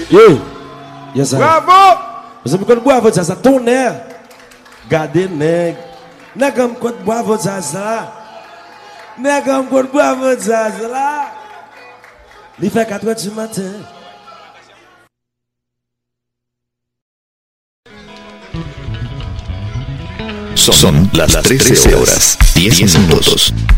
Yo, yes, bravo! Você me conta bravo, ça ton air. Gardez nèg. Nèg me conte bravo ça là. Nèg me conte bravo ça là. Il fait 4 heures du matin. Son las 13 horas, 10 minutos.